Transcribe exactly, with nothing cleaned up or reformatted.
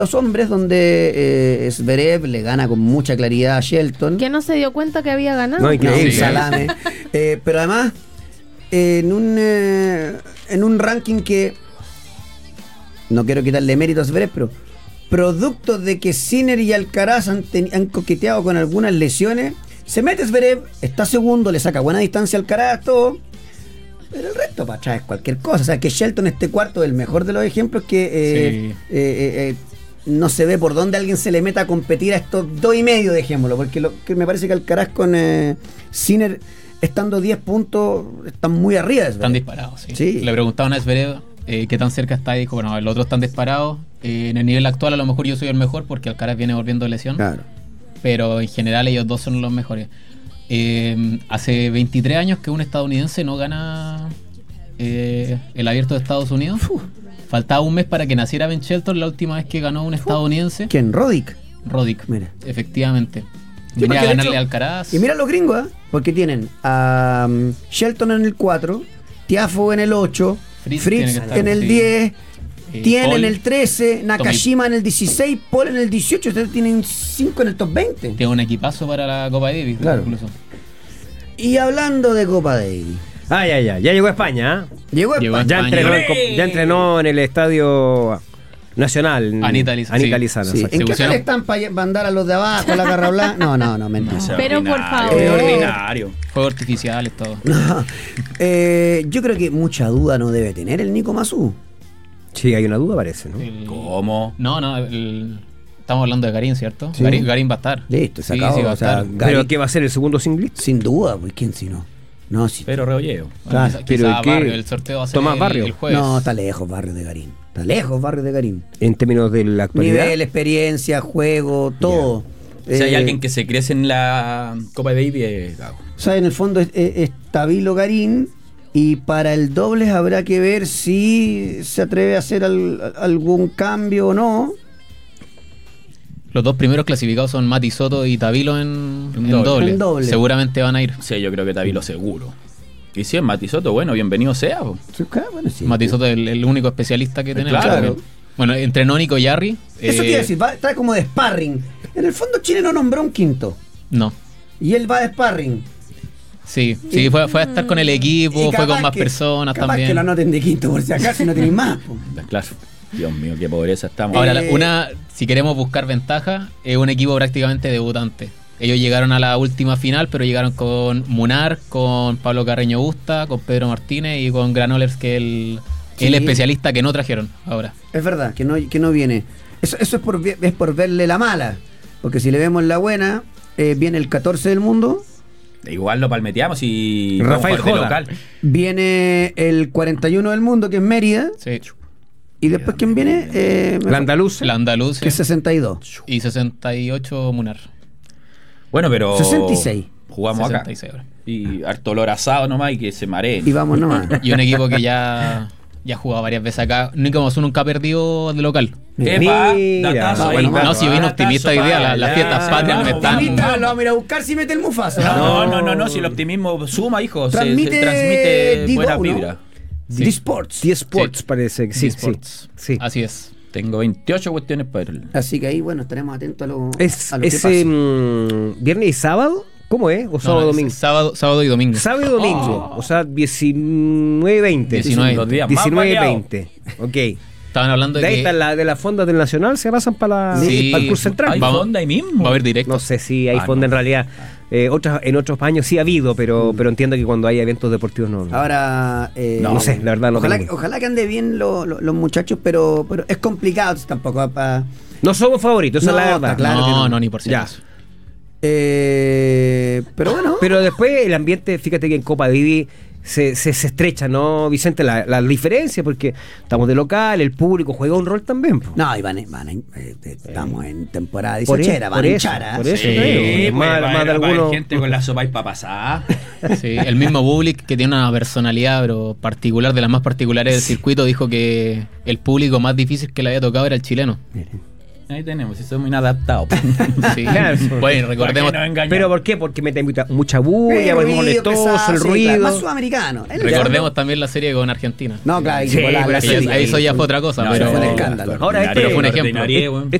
los hombres, donde eh, Zverev le gana con mucha claridad a Shelton. Que no se dio cuenta que había ganado. No, increíble. No, un salame. eh, pero además, eh, en un eh, en un ranking que no quiero quitarle méritos a Zverev, pero producto de que Sinner y Alcaraz han, ten, han coqueteado con algunas lesiones, se mete Zverev, está segundo, le saca buena distancia a Alcaraz, todo. Pero el resto para atrás es cualquier cosa. O sea, que Shelton esté cuarto, el mejor de los ejemplos que eh, Sí. eh, eh, eh, no se ve por dónde alguien se le meta a competir a estos dos y medio, dejémoslo, porque lo que me parece que Alcaraz con eh, Sinner, estando diez puntos, están muy arriba de Zverev. Están disparados, sí. Sí. Le preguntaban a Zverev eh, qué tan cerca está y dijo, bueno, los otros están disparados. Eh, en el nivel actual a lo mejor yo soy el mejor porque Alcaraz viene volviendo de lesión. Claro. Pero en general ellos dos son los mejores. Eh, hace veintitrés años que un estadounidense no gana eh, el Abierto de Estados Unidos. Uf. Faltaba un mes para que naciera Ben Shelton la última vez que ganó un estadounidense. ¿Quién? Roddick. Roddick, Mira. efectivamente. Sí, Venía porque a de ganarle hecho- a Alcaraz. Y mira los gringos, ¿eh? Porque tienen a um, Shelton en el cuatro, Tiafoe en el ocho, Fritz Fritz, tiene que estar, en el sí. diez, Eh, Tien Paul, en el trece, Nakashima en el dieciséis, Paul en el dieciocho. Ustedes tienen cinco en el top veinte. Tiene un equipazo para la Copa Davis, Claro. incluso. Y hablando de Copa Davis, Ah, ya, ya. Ya llegó a España, ¿eh? llegó a Llegó a España. Ya España. entrenó, en, Cop- ya entrenó en el Estadio Nacional. Anita Lizana, Anita sí. Lizana, Sí. exacto. ¿En Se qué pusieron- hotel están para mandar a los de abajo a la garra blanca? No, no, no, mentira. Ese Pero por ordinario, favor. es Eh, ordinario. Fuegos artificiales, todo. No. Eh, yo creo que mucha duda no debe tener el Nico Mazú. Sí, hay una duda, parece, ¿no? El- ¿Cómo? No, no, el- estamos hablando de Garín, ¿cierto? Sí. Garín, Garín va a estar. Listo, se Sí, acabó. sí, va a o sea, estar. Garín- Pero ¿qué va a ser el segundo singlista? sin duda, pues, ¿quién si no? No, si Pero Rebolleo. Bueno, quizá- pero quizá ¿qué? Barrio, el sorteo va a ser Tomás el, Barrio. el jueves. No, está lejos Barrio de Garín. Está lejos Barrio de Garín. En términos de la actualidad. Nivel, experiencia, juego, todo. Si hay Eh, alguien que se crece en la Copa Davis, es Gago. O sea, en el fondo es, es, es Tabilo Garín. Y para el dobles habrá que ver si se atreve a hacer al- algún cambio o no. Los dos primeros clasificados son Mati Soto y Tabilo en, En en doble. doble. En doble. Seguramente van a ir. Sí, yo creo que Tabilo seguro. Y si es Matisoto, bueno, bienvenido sea. po. Sí, claro, bueno, sí. Mati Soto es el, el único especialista que tenemos. Claro. Bueno, entrenó Nico Yarri. Eso eh, quiere decir, va, está como de sparring. En el fondo Chile no nombró un quinto. No. Y él va de sparring. Sí, sí, fue, fue a estar con el Y equipo, fue capaz con más que- personas capaz también. que lo anoten de quinto por si acaso y no tienen más. po. Claro. Dios mío, qué pobreza estamos. Ahora, Eh, la- una, si queremos buscar ventaja, es un equipo prácticamente debutante. Ellos llegaron a la última final, pero llegaron con Munar, con Pablo Carreño Busta, con Pedro Martínez y con Granolers, que es el, Sí. el especialista que no trajeron ahora. Es verdad, que no, que no viene. Eso, eso es, por, vi- es por verle la mala. Porque si le vemos la buena, eh, viene el catorce del mundo, Igual lo palmeteamos y Rafael vamos a jugar de Joda. local. viene el cuarenta y uno del mundo, que es Mérida, Sí. y después ¿quién viene? Eh, me- La Andaluz. El andaluz que es sesenta y dos. y sesenta y ocho Munar. Bueno, pero sesenta y seis. jugamos sesenta y acá. seis ahora. Y harto olor asado nomás y que se maree. Y vamos nomás. Y un equipo que ya, ya ha jugado varias veces acá. Nico Mazú nunca ha perdido de local. ¿Qué Mira. pa? Datazo Ah, ahí, bueno, datazo, no, si vino datazo, optimista hoy día, la- las pa, fiestas ya, patrias me vamos, están- vamos. Optimista, lo vamos a ir a buscar si mete el Mufasa. No, no, no, no, si el optimismo suma, hijo, se- Transmite se, transmite Digo, buena ¿no? vibra. The Sports. The Sports Sí. parece que sí. Sí, Sports. sí, sí. Así es. Tengo veintiocho cuestiones para el... Así que ahí, bueno, estaremos atentos a lo, Es, a lo que es pase. em, viernes y sábado. ¿Cómo es? ¿O sábado No, y es domingo? Sábado, sábado y domingo. Sábado y domingo. O sea, diecinueve veinte. diecinueve. Los días más diecinueve variados. veinte. Ok. Estaban hablando De de ahí que está la de las fondas del Nacional, se pasan para, la, Sí. para el curso central. Hay Vamos- fonda ahí mismo. va a haber directo. No sé si hay Ah, fonda no. en realidad. Eh, otras, en otros años sí ha habido, pero, pero entiendo que cuando hay eventos deportivos no. no. Ahora, eh, No, no sé, la verdad no ojalá, tengo. ojalá que ande bien lo- lo- los muchachos, pero, pero es complicado tampoco. Pa, No somos favoritos, esa No, es la está verdad. claro no, que no. no, ni por si Ya. acaso. eh, pero bueno, Pero después el ambiente, fíjate que en Copa Davis se, se, se estrecha, ¿no, Vicente? La, la diferencia, porque estamos de local, el público juega un rol también. po. no, y van, van a- eh, estamos en temporada Por dieciochera, eso, van por a eso, hinchar, ¿ah? por eso. Sí, creo. pues, Más- va a más de haber- va a haber alguno- gente con la sopa y para pasar. Sí, el mismo Bublik, que tiene una personalidad pero particular, de las más particulares del circuito, dijo que el público más difícil que le había tocado era el chileno. Miren. Ahí tenemos, si somos inadaptados. Sí. Claro. Bueno, recordemos, ¿Para qué nos engañamos? ¿Pero por qué? Porque mete mucha, mucha bulla, El es ruido, molestoso, pesado, el sí, ruido. claro, más sudamericano. El recordemos también la serie con Argentina. No, claro, Sí, que por la- pero la eso Que ya- serie. ahí eso ya fue otra cosa, No, pero fue un escándalo. Ahora este- pero fue un ejemplo. Ordinarie, weón.